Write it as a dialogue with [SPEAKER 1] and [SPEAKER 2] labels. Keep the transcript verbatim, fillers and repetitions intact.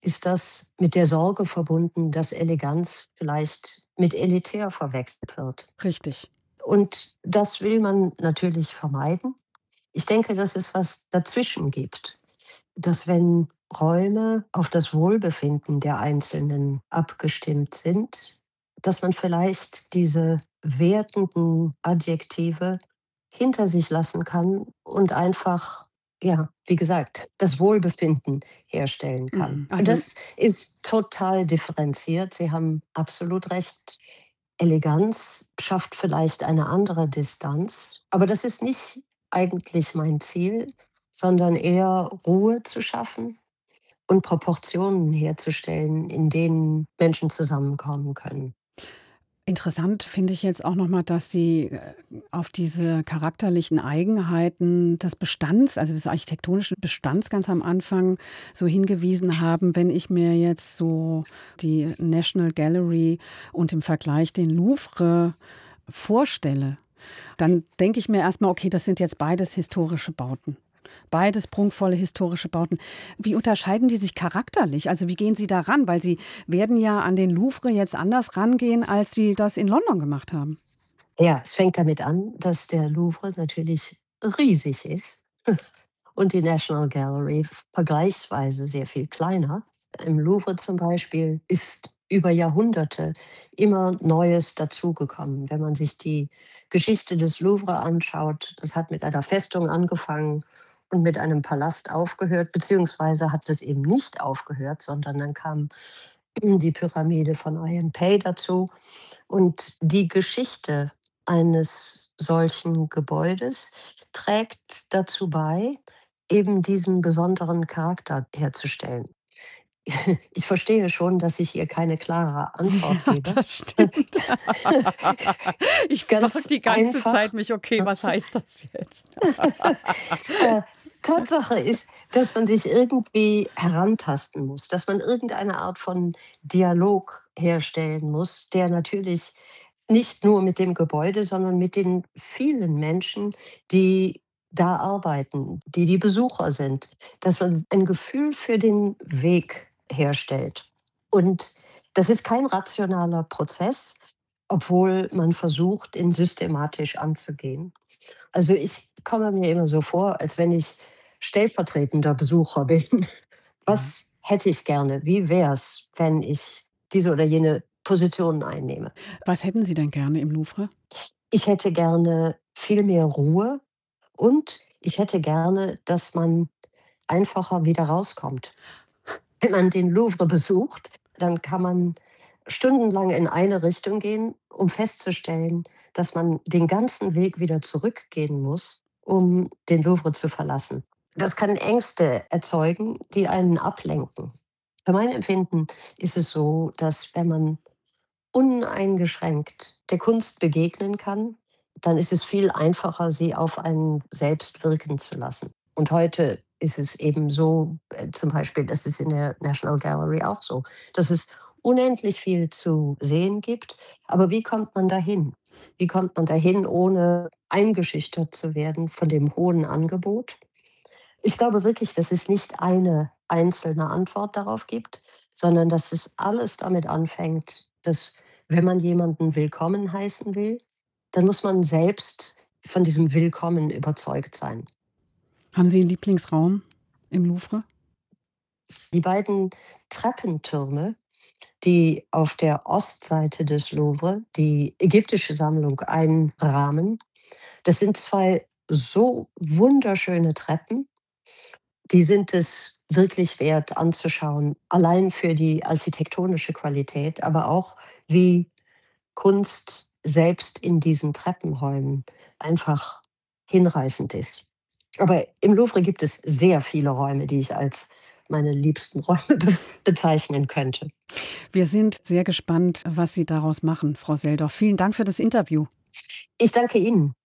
[SPEAKER 1] ist das mit der Sorge verbunden, dass Eleganz vielleicht mit elitär verwechselt wird.
[SPEAKER 2] Richtig.
[SPEAKER 1] Und das will man natürlich vermeiden. Ich denke, dass es was dazwischen gibt, dass wenn Räume auf das Wohlbefinden der Einzelnen abgestimmt sind, dass man vielleicht diese wertenden Adjektive hinter sich lassen kann und einfach, ja, wie gesagt, das Wohlbefinden herstellen kann.
[SPEAKER 2] Mhm.
[SPEAKER 1] Und
[SPEAKER 2] Also
[SPEAKER 1] das ist total differenziert. Sie haben absolut recht. Eleganz schafft vielleicht eine andere Distanz, aber das ist nicht eigentlich mein Ziel, sondern eher Ruhe zu schaffen und Proportionen herzustellen, in denen Menschen zusammenkommen können.
[SPEAKER 2] interessant finde ich jetzt auch noch mal, dass Sie, äh, auf diese charakterlichen Eigenheiten des Bestands, also des architektonischen Bestands ganz am Anfang so hingewiesen haben. Wenn ich mir jetzt so die National Gallery und im Vergleich den Louvre vorstelle, dann denke ich mir erst mal: „Okay, das sind jetzt beides historische Bauten. Beides prunkvolle historische Bauten.“ Wie unterscheiden die sich charakterlich? Also, wie gehen Sie da ran? Weil Sie werden ja an den Louvre jetzt anders rangehen, als Sie das in London gemacht haben.
[SPEAKER 1] Ja, es fängt damit an, dass der Louvre natürlich riesig ist und die National Gallery vergleichsweise sehr viel kleiner. Im Louvre zum Beispiel ist über Jahrhunderte immer Neues dazugekommen. Wenn man sich die Geschichte des Louvre anschaut, das hat mit einer Festung angefangen und mit einem Palast aufgehört, beziehungsweise hat es eben nicht aufgehört, sondern dann kam die Pyramide von Ayam-Pei dazu. Und die Geschichte eines solchen Gebäudes trägt dazu bei, eben diesen besonderen Charakter herzustellen. Ich verstehe schon, dass ich hier keine klare Antwort
[SPEAKER 2] Ja,
[SPEAKER 1] gebe.
[SPEAKER 2] das stimmt. Ich frage
[SPEAKER 1] Ganz
[SPEAKER 2] die ganze Zeit
[SPEAKER 1] einfach.
[SPEAKER 2] mich: „Okay, was heißt das jetzt?“
[SPEAKER 1] Äh, Tatsache ist, dass man sich irgendwie herantasten muss, dass man irgendeine Art von Dialog herstellen muss, der natürlich nicht nur mit dem Gebäude, sondern mit den vielen Menschen, die da arbeiten, die die Besucher sind, dass man ein Gefühl für den Weg herstellt. Und das ist kein rationaler Prozess, obwohl man versucht, ihn systematisch anzugehen. Also, ich komme mir immer so vor, als wenn ich stellvertretender Besucher bin.
[SPEAKER 2] Mhm.
[SPEAKER 1] Was hätte ich gerne? Wie wär's, wenn ich diese oder jene Position einnehme?
[SPEAKER 2] Was hätten Sie denn gerne im Louvre?
[SPEAKER 1] Ich hätte gerne viel mehr Ruhe und ich hätte gerne, dass man einfacher wieder rauskommt. Wenn man den Louvre besucht, dann kann man stundenlang in eine Richtung gehen, um festzustellen, dass man den ganzen Weg wieder zurückgehen muss, um den Louvre zu verlassen. Das kann Ängste erzeugen, die einen ablenken. Für mein Empfinden ist es so, dass wenn man uneingeschränkt der Kunst begegnen kann, dann ist es viel einfacher, sie auf einen selbst wirken zu lassen. Und heute ist es eben so, äh, zum Beispiel, das ist in der National Gallery auch so, dass es unendlich viel zu sehen gibt. Aber wie kommt man dahin? Wie kommt man dahin, ohne eingeschüchtert zu werden von dem hohen Angebot? Ich glaube wirklich, dass es nicht eine einzelne Antwort darauf gibt, sondern dass es alles damit anfängt, dass, wenn man jemanden willkommen heißen will, dann muss man selbst von diesem Willkommen überzeugt sein.
[SPEAKER 2] Haben Sie 'n Lieblingsraum im Louvre?
[SPEAKER 1] Die beiden Treppentürme, die auf der Ostseite des Louvre die ägyptische Sammlung einrahmen, das sind zwei so wunderschöne Treppen. Die sind es wirklich wert anzuschauen, allein für die architektonische Qualität, aber auch wie Kunst selbst in diesen Treppenräumen einfach hinreißend ist. Aber im Louvre gibt es sehr viele Räume, die ich als meine liebsten Räume be bezeichnen könnte.
[SPEAKER 2] Wir sind sehr gespannt, was Sie daraus machen, Frau Seldorf. Vielen Dank für das Interview.
[SPEAKER 1] Ich danke Ihnen.